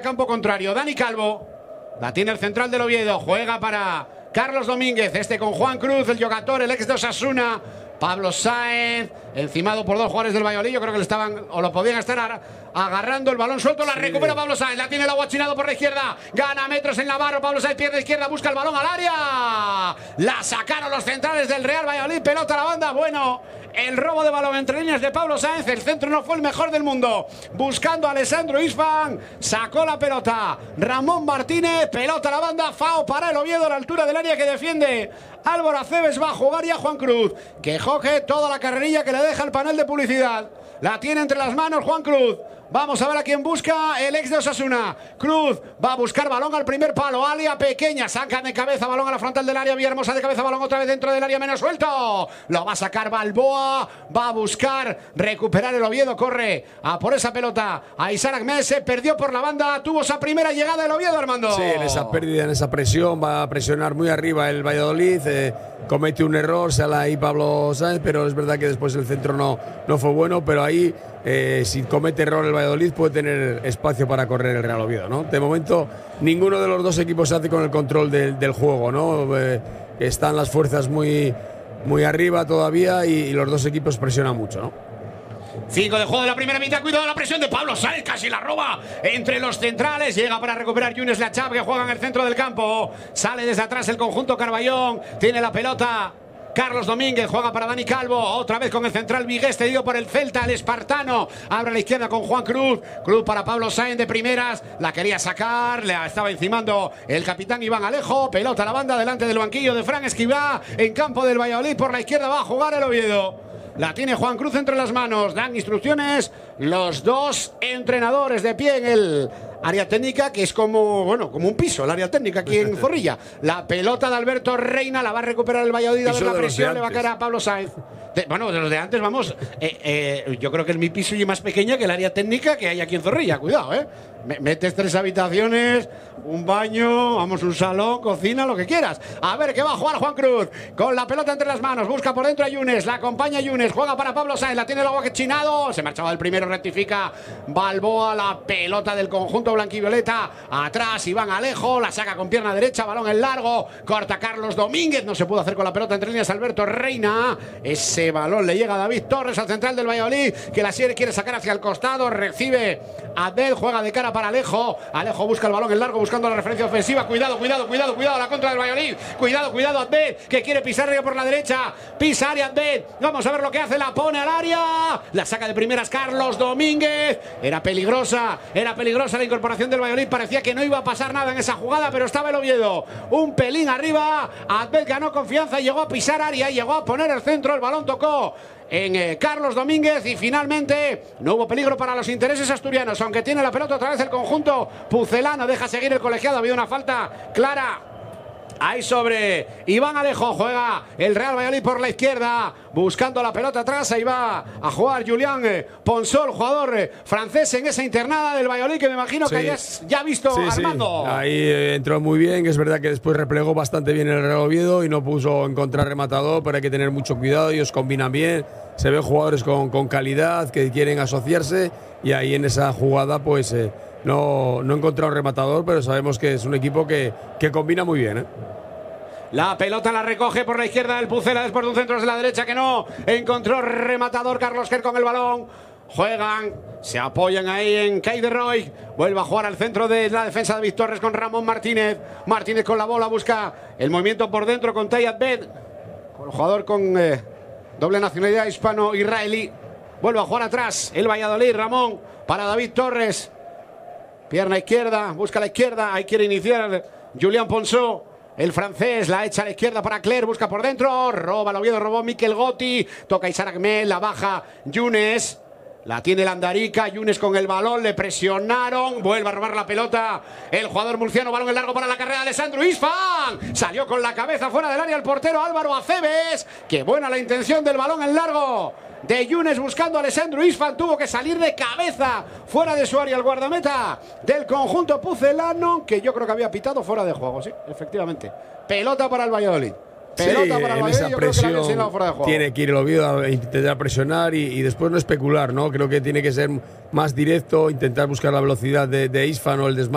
campo contrario. Dani Calvo. La tiene el central del Oviedo. Juega para Carlos Domínguez. Con Juan Cruz, el jugador, el ex de Osasuna. Pablo Sáenz, encimado por dos jugadores del Valladolid. Yo creo que le estaban, o lo podían estar agarrando el balón suelto. La recupera Pablo Sáenz. La tiene el aguachinado por la izquierda. Gana metros en Navarro. Pablo Sáenz, pierna izquierda, busca el balón al área. La sacaron los centrales del Real Valladolid. Pelota a la banda. Bueno, el robo de balón entre líneas de Pablo Sáenz. El centro no fue el mejor del mundo. Buscando a Alessandro Isfan. Sacó la pelota Ramón Martínez. Pelota a la banda. FAO para el Oviedo a la altura del área que defiende Álvaro Aceves. Va a jugar ya Juan Cruz, que coge toda la carrerilla que le deja el panel de publicidad. La tiene entre las manos Juan Cruz. Vamos a ver a quién busca el ex de Osasuna. Cruz va a buscar balón al primer palo. Área pequeña. Saca de cabeza balón a la frontal del área. Villahermosa de cabeza balón otra vez dentro del área menos suelto. Lo va a sacar Balboa. Va a buscar recuperar el Oviedo. Corre a por esa pelota. A Isaac Ahmed. Se perdió por la banda. Tuvo esa primera llegada del Oviedo, Armando. Sí, en esa pérdida, en esa presión. Va a presionar muy arriba el Valladolid. Comete un error. Sale ahí Pablo Sáenz. Pero es verdad que después el centro no fue bueno. Pero ahí, si comete error el Valladolid, puede tener espacio para correr el Real Oviedo, ¿no? De momento, ninguno de los dos equipos se hace con el control del juego, ¿no? Están las fuerzas muy arriba todavía y los dos equipos presionan mucho, ¿no? 5 de juego de la primera mitad. Cuidado la presión de Pablo Sáenz. Casi la roba entre los centrales. Llega para recuperar Younes Lachab, que juega en el centro del campo. Sale desde atrás el conjunto Carballón. Tiene la pelota Carlos Domínguez, juega para Dani Calvo. Otra vez con el central Vigués, cedido por el Celta, el espartano. Abre a la izquierda con Juan Cruz. Cruz para Pablo Sáenz de primeras. La quería sacar, le estaba encimando el capitán Iván Alejo. Pelota a la banda delante del banquillo de Fran Escribá. En campo del Valladolid, por la izquierda va a jugar el Oviedo. La tiene Juan Cruz entre las manos. Dan instrucciones los dos entrenadores de pie en el área técnica, que es como un piso, el área técnica aquí en Zorrilla. La pelota de Alberto Reina la va a recuperar el Valladolid. A ver la presión, le va a caer a Pablo Sáenz. De los de antes, vamos. Yo creo que es mi piso y más pequeña que el área técnica que hay aquí en Zorrilla. Cuidado, metes 3 habitaciones, un baño, vamos, un salón, cocina, lo que quieras. A ver qué va a jugar Juan Cruz. Con la pelota entre las manos, busca por dentro a Younes, la acompaña Younes, juega para Pablo Sáenz, la tiene el agua que chinado. Se marchaba el primero, rectifica Balboa. La pelota del conjunto blanquivioleta. Atrás Iván Alejo, la saca con pierna derecha, balón en largo. Corta Carlos Domínguez, no se pudo hacer con la pelota entre líneas Alberto Reina. Ese balón le llega a David Torres, al central del Valladolid, que la quiere sacar hacia el costado. Recibe Abdel, juega de cara para Alejo. Alejo busca el balón en largo, buscando la referencia ofensiva. Cuidado la contra del Valladolid. Cuidado Abdel, que quiere pisar área por la derecha. Pisa área Abdel. Vamos a ver lo que hace, la pone al área. La saca de primeras Carlos Domínguez. Era peligrosa la incorporación del Valladolid. Parecía que no iba a pasar nada en esa jugada, pero estaba el Oviedo un pelín arriba. Abdel ganó confianza, llegó a pisar área, llegó a poner el centro. El balón tocó en Carlos Domínguez y finalmente no hubo peligro para los intereses asturianos, aunque tiene la pelota otra vez el conjunto pucelano. Deja seguir el colegiado. Ha habido una falta clara ahí sobre Iván Alejo. Juega el Real Valladolid por la izquierda, buscando la pelota atrás. Ahí va a jugar Julián Ponsol, jugador francés en esa internada del Valladolid, que me imagino que hayas ya visto, Armando. Sí. Ahí entró muy bien, que es verdad que después replegó bastante bien el Real Oviedo y no puso en contra rematador, pero hay que tener mucho cuidado. Ellos combinan bien, se ven jugadores con calidad que quieren asociarse, y ahí en esa jugada pues no encontró un rematador, pero sabemos que es un equipo que combina muy bien, La pelota la recoge por la izquierda del Pucela, después de un centro de la derecha que no encontró rematador. Carlos Quer con el balón. Juegan, se apoyan ahí en Kay de Roy. Vuelve a jugar al centro de la defensa de David Torres con Ramón Martínez. Martínez con la bola, busca el movimiento por dentro con Tayat Bed, el jugador con doble nacionalidad hispano-israelí. Vuelve a jugar atrás el Valladolid. Ramón para David Torres. Pierna izquierda, busca la izquierda. Ahí quiere iniciar Julián Ponsó, el francés. La echa a la izquierda para Cler, busca por dentro. Roba el Oviedo, robó Mikel Gotti. Toca Isaac Mel, la baja Younes. La tiene el Andarica, Younes con el balón, le presionaron, vuelve a robar la pelota el jugador murciano. Balón en largo para la carrera de Alessandro Isfan. Salió con la cabeza fuera del área el portero Álvaro Aceves. Qué buena la intención del balón en largo de Younes buscando a Alessandro Isfan. Tuvo que salir de cabeza fuera de su área el guardameta del conjunto pucelano, que yo creo que había pitado fuera de juego. Sí, efectivamente. Pelota para el Valladolid. Pelota para el Valladolid. Yo creo que la había enseñado fuera de juego. Tiene que ir el Oviedo a intentar presionar y después no especular, ¿no? Creo que tiene que ser más directo, intentar buscar la velocidad de Isfan o el desmarque